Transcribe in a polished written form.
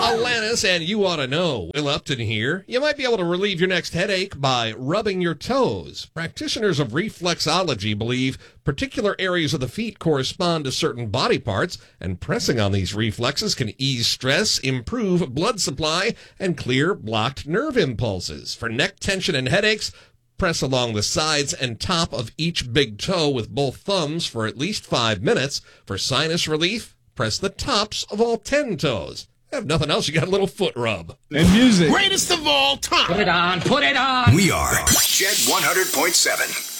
Alanis and You Ought to Know. Will Upton here. You might be able to relieve your next headache by rubbing your toes. Practitioners of reflexology believe particular areas of the feet correspond to certain body parts, and pressing on these reflexes can ease stress, improve blood supply, and clear blocked nerve impulses. For neck tension and headaches, press along the sides and top of each big toe with both thumbs for at least 5 minutes. For sinus relief, press the tops of all 10 toes. Have nothing else, you got a little foot rub. And music. Greatest of all time. Put it on, put it on. We are Jet 100.7.